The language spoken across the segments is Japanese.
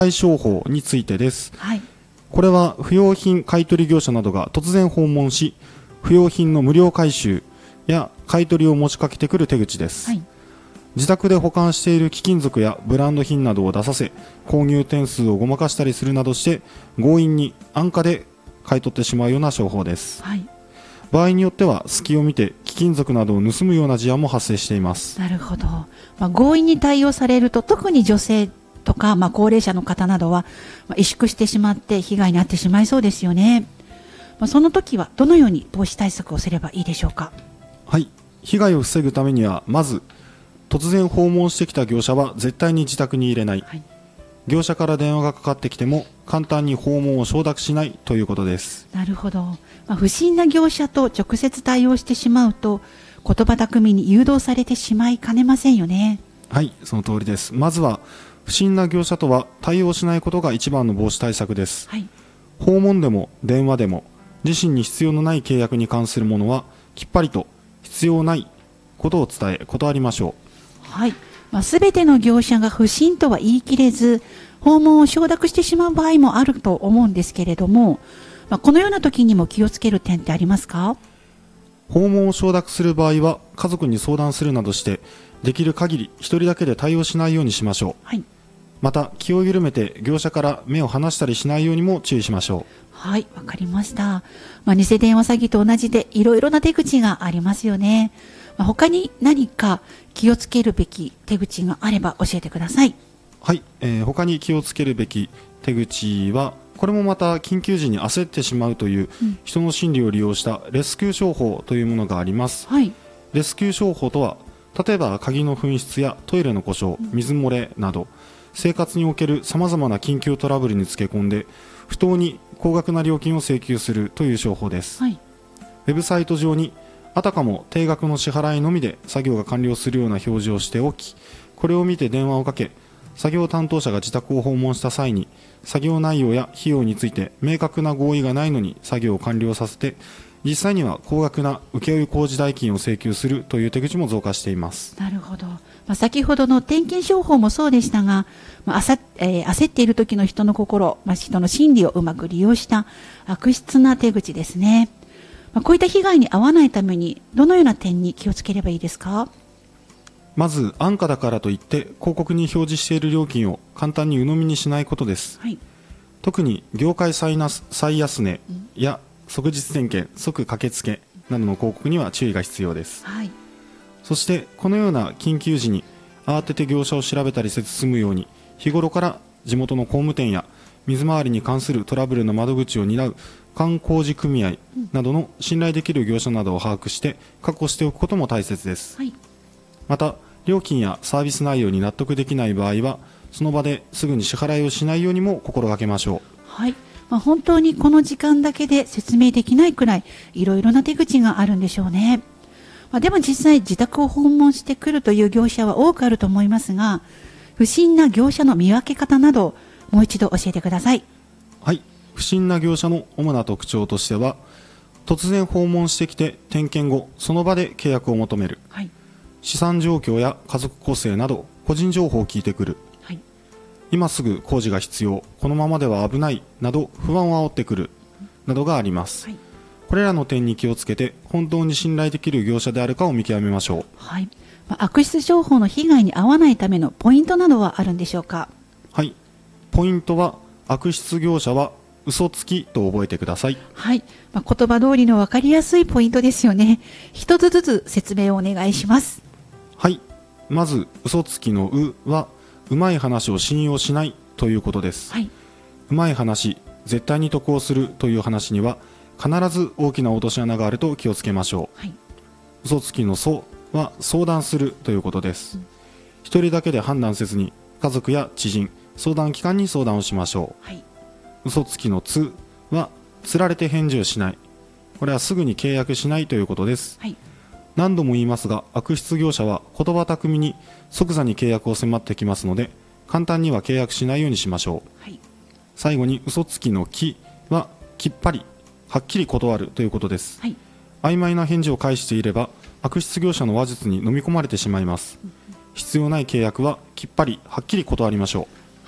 商法についてです。 はい。 これは不用品買取業者などが突然訪問し、不用品の無料回収や買取を持ちかけてくる手口です。 はい。 自宅で保管している貴金属やブランド品などを出させ、購入点数をごまかしたりするなどして強引に安価で買い取ってしまうような商法です。 はい。 場合によっては隙を見て貴金属などを盗むような事案も発生しています。 なるほど。強引に対応されると、特に女性とか、高齢者の方などは、萎縮してしまって被害に遭ってしまいそうですよね。その時はどのように防止対策をすればいいでしょうか。 はい。被害を防ぐためには、まず突然訪問してきた業者は絶対に自宅に入れない、 はい。 業者から電話がかかってきても簡単に訪問を承諾しないということです。 なるほど。不審な業者と直接対応してしまうと、言葉巧みに誘導されてしまいかねませんよね。 はい、その通りです。まずは不審な業者とは対応しないことが一番の防止対策です。 はい。 訪問でも電話でも自身に必要のない契約に関するものはきっぱりと必要ないことを伝え断りましょう。 はい。すべての業者が不審とは言い切れず、訪問を承諾してしまう場合もあると思うんですけれども、このような時にも気をつける点ってありますか？ 訪問を承諾する場合は家族に相談するなどしてできる限り一人だけで対応しないようにしましょう。 はい。 また気を緩めて業者から目を離したりしないようにも注意しましょはい、わかりました。偽電話詐欺と同じでいろいろな手口がありますよね。他に何か気をつけるべき手口があれば教えてください。 う。はい、他に気をつけるべき手口はこれもまた緊急時に焦ってしまうという人の心理を利用したレスキュー商法というものがあります。 はい。 レスキュー商法とは例えば鍵の紛失やトイレの故障、水漏れなど生活におけるさまざまな緊急トラブルにつけ込んで不当に高額な料金を請求するという商法です。 はい。 ウェブサイト上にあたかも定額の支払いのみで作業が完了するような表示をしておき、これを見て電話をかけ、作業担当者が自宅を訪問した際に作業内容や費用について明確な合意がないのに作業を完了させて、実際には高額な請負工事代金を請求するという手口も増加しています。 なるほど。先ほどの点検商法もそうでしたが、焦っている時の人の心、人の心理をうまく利用した悪質な手口ですね。こういった被害に遭わないためにどのような点に気をつければいいですか？ まず安価だからといって広告に表示している料金を簡単に鵜呑みにしないことです。 はい。 特に業界最安値や即日点検、即駆けつけなどの広告には注意が必要です。 はい。 そしてこのような緊急時に慌てて業者を調べたりせず済むように、日頃から地元の工務店や水回りに関するトラブルの窓口を担う管工事組合などの信頼できる業者などを把握して確保しておくことも大切です。 はい。 また料金やサービス内容に納得できない場合はその場ですぐに支払いをしないようにも心がけましょう。 はい。本当にこの時間だけで説明できないくらいいろいろな手口があるんでしょうね。でも実際自宅を訪問してくるという業者は多くあると思いますが、不審な業者の見分け方などもう一度教えてください。 はい、不審な業者の主な特徴としては、突然訪問してきて点検後その場で契約を求める、 はい。 資産状況や家族構成など個人情報を聞いてくる、 はい。 今すぐ工事が必要、このままでは危ないなど不安を煽ってくるなどがあります。 はい。 これらの点に気をつけて本当に信頼できる業者であるかを見極めましょう。 はい。悪質商法の被害に遭わないためのポイントなどはあるんでしょうか？ はい、ポイントは悪質業者は嘘つきと覚えてください。 はい。言葉通りの分かりやすいポイントですよね。一つずつ説明をお願いします。 はい、まず嘘つきのうはうまい話を信用しないということです。 はい。 うまい話、絶対に得をするという話には必ず大きな落とし穴があると気をつけましょう。 はい。 嘘つきのそは相談するということです。一人だけで判断せずに家族や知人、相談機関に相談をしましょう。 はい。 嘘つきのつはつられて返事をしない、これはすぐに契約しないということです。 はい。 何度も言いますが悪質業者は言葉巧みに即座に契約を迫ってきますので簡単には契約しないようにしましょう。 はい。 最後に嘘つきのきはきっぱりはっきり断るということです。 はい。 曖昧な返事を返していれば悪質業者の話術に飲み込まれてしまいます。必要ない契約はきっぱりはっきり断りましょう。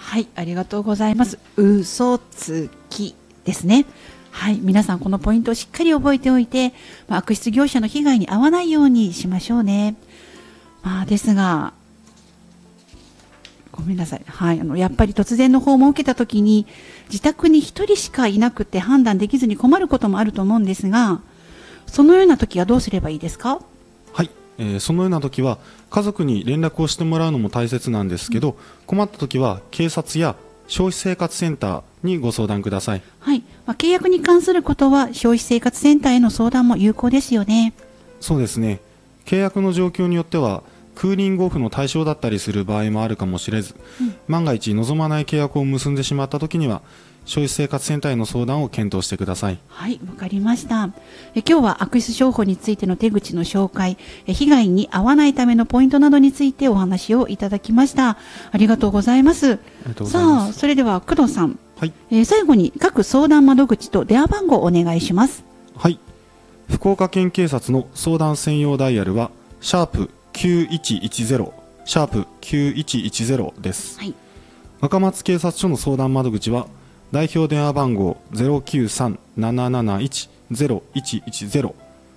はい、ありがとうございます。嘘つきですね。はい、皆さんこのポイントをしっかり覚えておいて、悪質業者の被害に遭わないようにしましょうね。ですが、ごめんなさい。はい、やっぱり突然の訪問を受けたときに、自宅に1人しかいなくて判断できずに困ることもあると思うんですが、そのような時はどうすればいいですか？ はい、そのような時は家族に連絡をしてもらうのも大切なんですけど、困った時は警察や消費生活センターにご相談ください。 はい、契約に関することは消費生活センターへの相談も有効ですよね。 そうですね。契約の状況によってはクーリングオフの対象だったりする場合もあるかもしれず、万が一望まない契約を結んでしまった時には消費生活センターへの相談を検討してください。 はい、わかりました。今日は悪質商法についての手口の紹介、被害に遭わないためのポイントなどについてお話をいただきました。ありがとうございます。さあ、それでは工藤さん、 はい、 最後に各相談窓口と電話番号をお願いします。 はい、福岡県警察の相談専用ダイヤルは#9110 #9110です。はい、若松警察署の相談窓口は代表電話番号 093-771-0110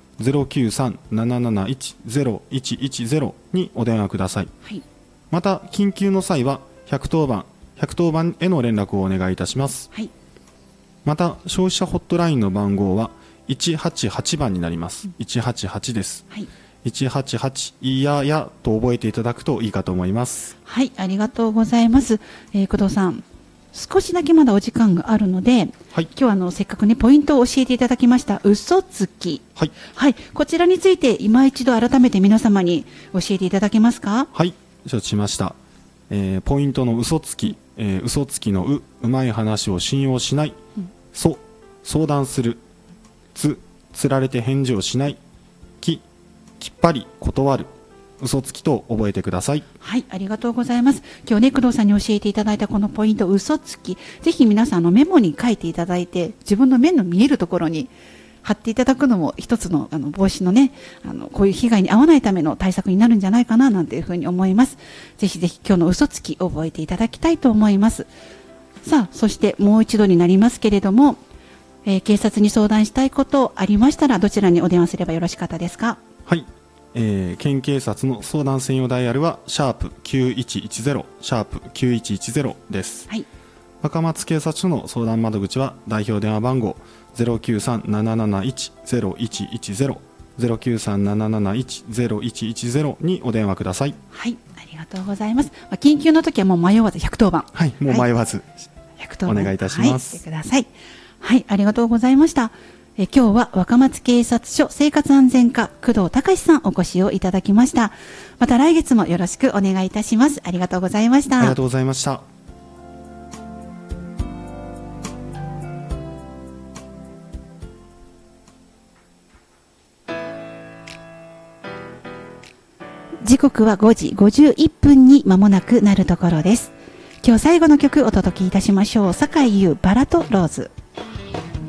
093-771-0110 にお電話ください。はい、また緊急の際は110番への連絡をお願いいたします。はい、また消費者ホットラインの番号は188番になります。188です。はい、188いややと覚えていただくといいかと思います。 はい、ありがとうございます。工藤さん、少しだけまだお時間があるので、はい、今日はせっかくねポイントを教えていただきました嘘つき、はいはい、こちらについて今一度改めて皆様に教えていただけますか？ はい、承知しました。ポイントの嘘つき、嘘つきのうまい話を信用しない、相談する、つられて返事をしない、きっぱり断る、嘘つきと覚えてください。 はい、ありがとうございます。今日ね工藤さんに教えていただいたこのポイント嘘つき、ぜひ皆さんのメモに書いていただいて自分の目の見えるところに貼っていただくのも一つの防止のねこういう被害に遭わないための対策になるんじゃないかななんていうふうに思います。ぜひぜひ今日の嘘つき覚えていただきたいと思います。さあ、そしてもう一度になりますけれども、警察に相談したいことありましたらどちらにお電話すればよろしかったですか？ はい、県警察の相談専用ダイヤルは#9110 #9110 です。はい、若松警察署の相談窓口は代表電話番号 093-771-0110 093-771-0110 にお電話ください。 はい、ありがとうございます。緊急の時はもう迷わず110番、 はい、もう迷わず、お願いいたします。 はい、してください。はい、ありがとうございました。今日は若松警察署生活安全課工藤隆さんお越しをいただきました。また来月もよろしくお願いいたします。ありがとうございました。 ありがとうございました。 時刻は5時51分に間もなくなるところです。今日最後の曲お届けいたしましょう。坂井優バラとローズ。